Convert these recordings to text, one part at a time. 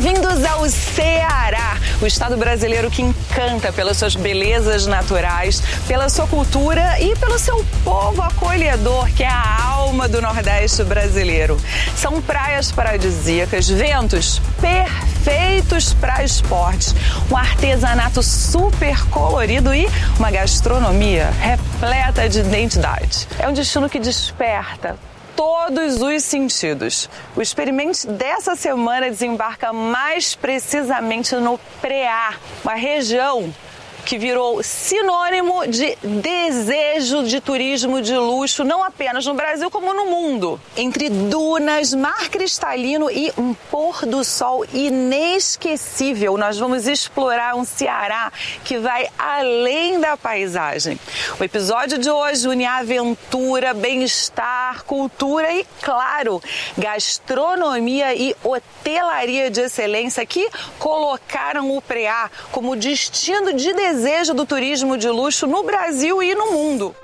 Bem-vindos ao Ceará, o estado brasileiro que encanta pelas suas belezas naturais, pela sua cultura e pelo seu povo acolhedor, que é a alma do Nordeste brasileiro. São praias paradisíacas, ventos perfeitos para esportes, um artesanato super colorido e uma gastronomia repleta de identidade. É um destino que desperta todos os sentidos. O Experimente dessa semana desembarca mais precisamente no Preá, uma região que virou sinônimo de desejo de turismo de luxo, não apenas no Brasil, como no mundo. Entre dunas, mar cristalino e um pôr do sol inesquecível, nós vamos explorar um Ceará que vai além da paisagem. O episódio de hoje une aventura, bem-estar, cultura e, claro, gastronomia e hotelaria de excelência que colocaram o Preá como destino de desejo do turismo de luxo no Brasil e no mundo.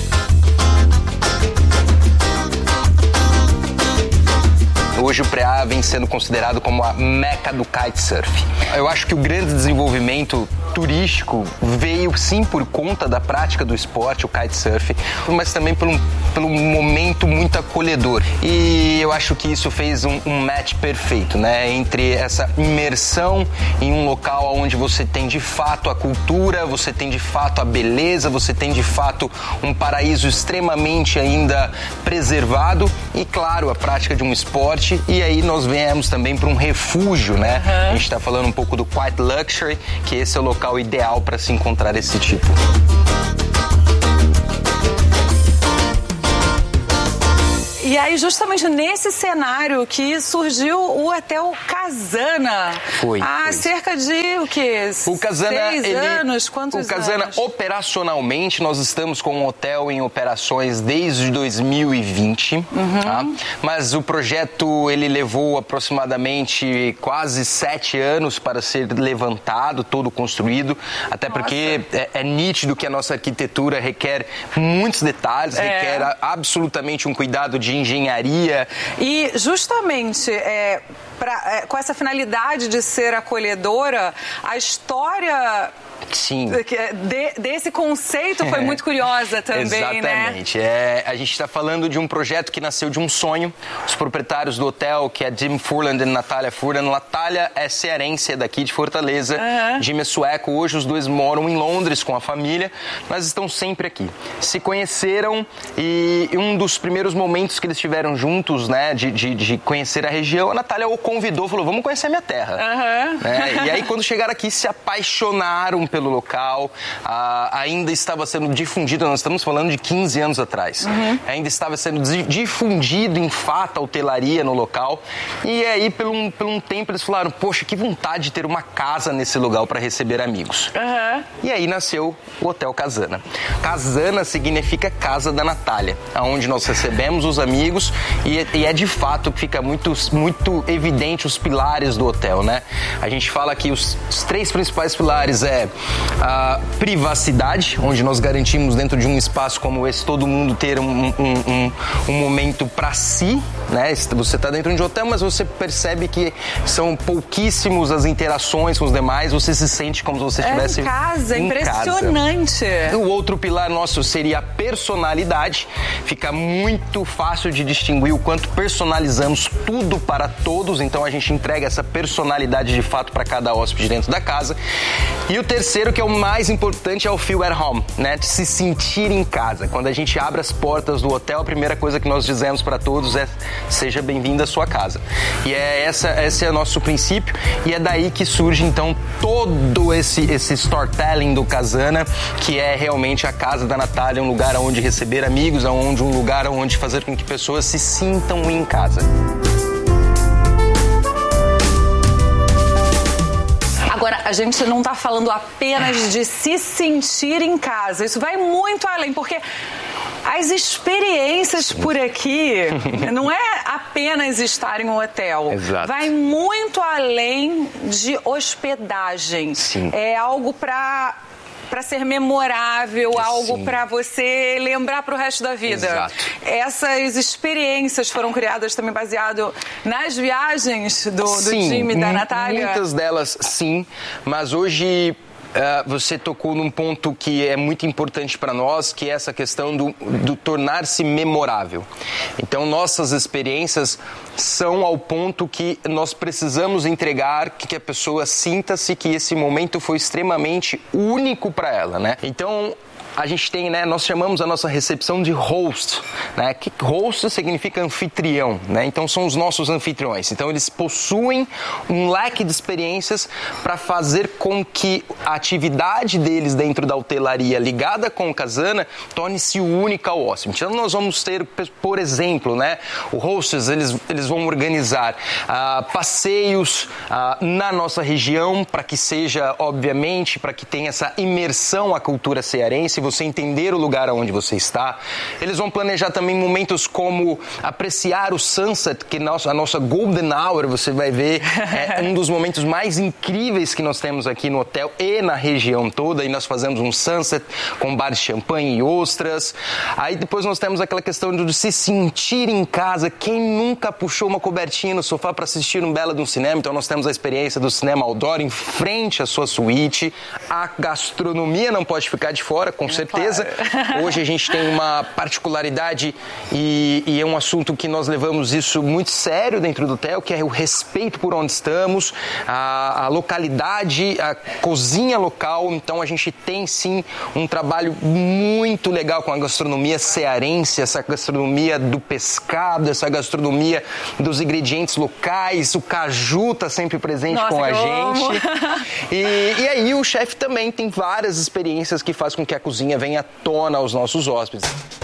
Hoje o Preá vem sendo considerado como a meca do kitesurf. Eu acho que o grande desenvolvimento turístico veio sim por conta da prática do esporte, o kitesurf, mas também pelo momento muito acolhedor. E eu acho que isso fez um match perfeito, né? Entre essa imersão em um local onde você tem de fato a cultura, você tem de fato a beleza, você tem de fato um paraíso extremamente ainda preservado e, claro, a prática de um esporte. E aí nós viemos também para um refúgio, né? A gente está falando um pouco do Quiet Luxury, que esse é o local ideal para se encontrar esse tipo. E aí, justamente nesse cenário que surgiu o Hotel Casana. Foi. Há cerca de, o quê? O Casana, 6 anos? Quantos o Casana, anos? Operacionalmente, nós estamos com o hotel em operações desde 2020. Tá? Mas o projeto, ele levou aproximadamente quase 7 anos para ser levantado, todo construído. Até porque é nítido que a nossa arquitetura requer muitos detalhes, requer absolutamente um cuidado de engenharia. E justamente com essa finalidade de ser acolhedora, a história... Sim. Desse conceito foi muito curiosa também, exatamente, né? A gente está falando de um projeto que nasceu de um sonho. Os proprietários do hotel, que é Jim Furland e Natália Furland. Natália é cearense, é daqui de Fortaleza. Jim é sueco. Hoje os dois moram em Londres com a família, mas estão sempre aqui. Se conheceram e um dos primeiros momentos que eles tiveram juntos, né, de conhecer a região, a Natália o convidou, falou, vamos conhecer minha terra. E aí quando chegaram aqui, se apaixonaram pelo local, ainda estava sendo difundido, nós estamos falando de 15 anos atrás, ainda estava sendo difundido em fato a hotelaria no local, e aí por um tempo eles falaram, poxa, que vontade de ter uma casa nesse lugar para receber amigos. E aí nasceu o Hotel Casana. Casana significa Casa da Natália, onde nós recebemos os amigos e é de fato que fica muito evidente os pilares do hotel, né? A gente fala que os 3 principais pilares a privacidade, onde nós garantimos dentro de um espaço como esse todo mundo ter um momento para si, né? Você está dentro de um hotel, mas você percebe que são pouquíssimos as interações com os demais, você se sente como se você estivesse em casa, impressionante. O outro pilar nosso seria a personalidade. Fica muito fácil de distinguir o quanto personalizamos tudo para todos, então a gente entrega essa personalidade de fato para cada hóspede dentro da casa. E o terceiro, que é o mais importante, é o feel at home, né? De se sentir em casa. Quando a gente abre as portas do hotel, a primeira coisa que nós dizemos para todos é seja bem-vindo à sua casa. E esse é o nosso princípio, e é daí que surge então todo esse storytelling do Casana, que é realmente a casa da Natália, um lugar onde receber amigos, um lugar onde fazer com que pessoas se sintam em casa. Agora, a gente não está falando apenas de se sentir em casa. Isso vai muito além, porque as experiências por aqui não é apenas estar em um hotel. Exato. Vai muito além de hospedagem. Sim. É algo para para ser memorável, algo para você lembrar para o resto da vida. Exato. Essas experiências foram criadas também baseado nas viagens do Jim e da Natália? Muitas delas sim, mas hoje você tocou num ponto que é muito importante para nós, que é essa questão do tornar-se memorável. Então, nossas experiências são ao ponto que nós precisamos entregar que a pessoa sinta-se que esse momento foi extremamente único para ela, né? Então, a gente tem, né, nós chamamos a nossa recepção de host, né? Que host significa anfitrião, né? Então são os nossos anfitriões. Então eles possuem um leque de experiências para fazer com que a atividade deles dentro da hotelaria ligada com o Casana torne-se única ao hóspede. Então nós vamos ter, por exemplo, né, o hostess, eles vão organizar passeios na nossa região para que seja, obviamente, para que tenha essa imersão à cultura cearense, você entender o lugar onde você está. Eles vão planejar também momentos como apreciar o sunset, que a nossa golden hour, você vai ver, é um dos momentos mais incríveis que nós temos aqui no hotel e na região toda, e nós fazemos um sunset com bar de champanhe e ostras. Aí depois nós temos aquela questão de se sentir em casa. Quem nunca puxou uma cobertinha no sofá para assistir um belo de um cinema? Então nós temos a experiência do cinema outdoor em frente à sua suíte. A gastronomia não pode ficar de fora, com certeza. Claro. Hoje a gente tem uma particularidade e é um assunto que nós levamos isso muito sério dentro do hotel, que é o respeito por onde estamos, a localidade, a cozinha local. Então a gente tem sim um trabalho muito legal com a gastronomia cearense, essa gastronomia do pescado, essa gastronomia dos ingredientes locais. O caju está sempre presente com a gente. E aí o chefe também tem várias experiências que faz com que a cozinha venha à tona aos nossos hóspedes.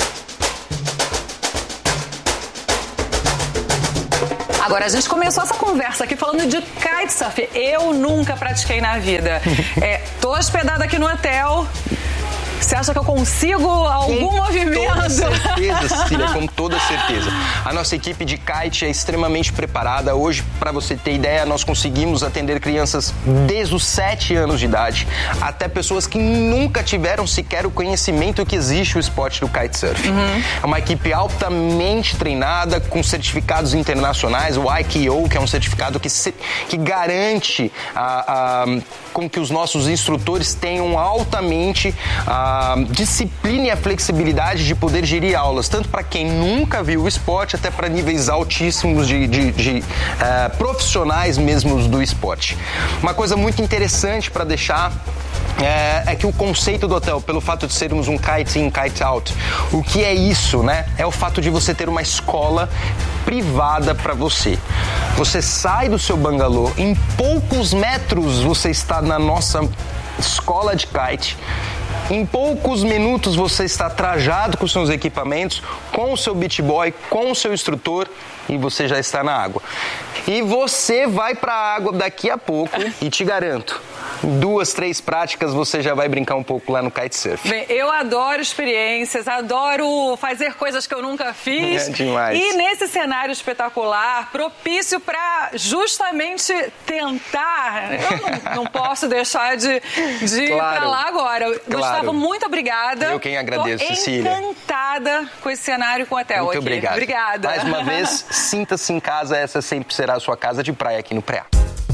Agora, a gente começou essa conversa aqui falando de kitesurf. Eu nunca pratiquei na vida. Tô hospedada aqui no hotel. Você acha que eu consigo algum movimento? Com toda certeza, Cecília, com toda certeza. A nossa equipe de kite é extremamente preparada. Hoje, para você ter ideia, nós conseguimos atender crianças desde os 7 anos de idade até pessoas que nunca tiveram sequer o conhecimento que existe o esporte do kitesurf. É uma equipe altamente treinada, com certificados internacionais, o IKO, que é um certificado que garante com que os nossos instrutores tenham altamente a disciplina e a flexibilidade de poder gerir aulas, tanto para quem nunca viu o esporte, até para níveis altíssimos de profissionais mesmos do esporte. Uma coisa muito interessante para deixar é que o conceito do hotel, pelo fato de sermos um kite in, kite out, o que é isso, né? É o fato de você ter uma escola privada para você. Você sai do seu bangalô, em poucos metros você está na nossa escola de kite. Em poucos minutos você está trajado com seus equipamentos, com o seu beach boy, com o seu instrutor, e você já está na água. E você vai para a água daqui a pouco e te garanto, 2, 3 práticas você já vai brincar um pouco lá no kitesurf. Bem, eu adoro experiências, adoro fazer coisas que eu nunca fiz. É demais. E nesse cenário espetacular, propício para justamente tentar, eu não posso deixar de ir para lá agora. Claro. Gustavo, muito obrigada. Eu quem agradeço, Cecília. Encantada com esse cenário e com o hotel muito aqui. Obrigado. Obrigada. Mais uma vez, sinta-se em casa, essa sempre será a sua casa de praia aqui no Preá.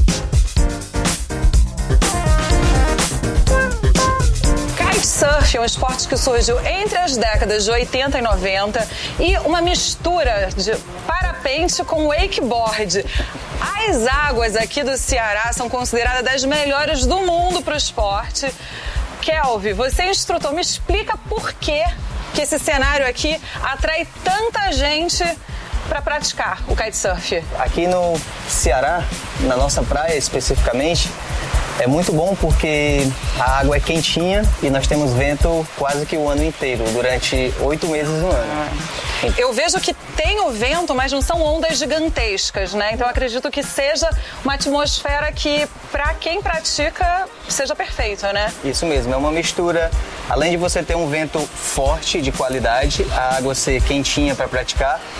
Kitesurf é um esporte que surgiu entre as décadas de 80 e 90 e uma mistura de parapente com wakeboard. As águas aqui do Ceará são consideradas das melhores do mundo para o esporte. Kelvin, você é instrutor, me explica por que esse cenário aqui atrai tanta gente para praticar o kitesurf. Aqui no Ceará, na nossa praia especificamente, é muito bom porque a água é quentinha e nós temos vento quase que o ano inteiro, durante 8 meses no ano. Eu vejo que tem o vento, mas não são ondas gigantescas, né? Então eu acredito que seja uma atmosfera que, para quem pratica, seja perfeita, né? Isso mesmo, é uma mistura. Além de você ter um vento forte, de qualidade, a água ser quentinha para praticar,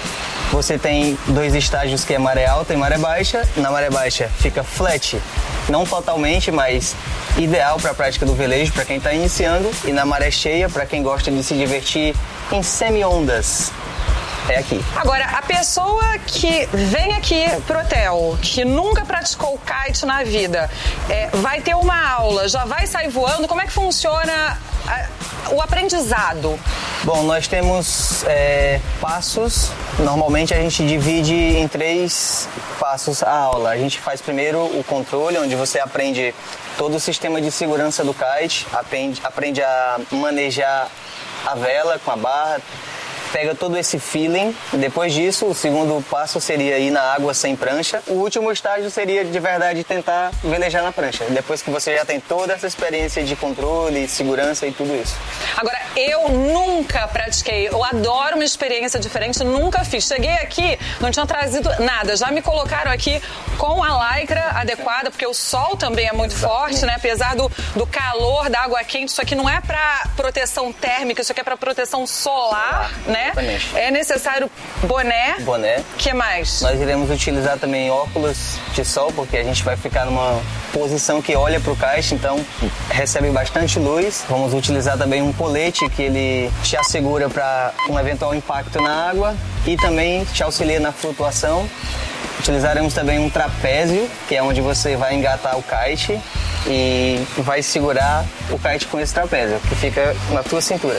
você tem 2 estágios, que é maré alta e maré baixa. Na maré baixa fica flat, não totalmente, mas ideal para a prática do velejo, para quem está iniciando. E na maré cheia, para quem gosta de se divertir em semi-ondas. É aqui. Agora, a pessoa que vem aqui pro hotel, que nunca praticou kite na vida, vai ter uma aula, já vai sair voando, como é que funciona o aprendizado? Bom, nós temos passos. Normalmente a gente divide em 3 passos a aula. A gente faz primeiro o controle, onde você aprende todo o sistema de segurança do kite, aprende a manejar a vela com a barra, pega todo esse feeling. Depois disso, o segundo passo seria ir na água sem prancha. O último estágio seria, de verdade, tentar velejar na prancha. Depois que você já tem toda essa experiência de controle, segurança e tudo isso. Agora, eu nunca pratiquei. Eu adoro uma experiência diferente, nunca fiz. Cheguei aqui, não tinha trazido nada. Já me colocaram aqui com a lycra adequada, porque o sol também é muito forte, né? Apesar do calor, da água quente, isso aqui não é para proteção térmica, isso aqui é para proteção solar, né? Exatamente. É necessário boné. Boné. O que mais? Nós iremos utilizar também óculos de sol, porque a gente vai ficar numa posição que olha para o kite, então recebe bastante luz. Vamos utilizar também um colete que ele te assegura para um eventual impacto na água e também te auxilia na flutuação. Utilizaremos também um trapézio, que é onde você vai engatar o kite e vai segurar o kite com esse trapézio, que fica na tua cintura.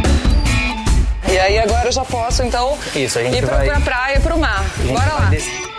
E aí agora eu já posso, então, Isso, a gente ir pra praia, pro mar. Bora lá.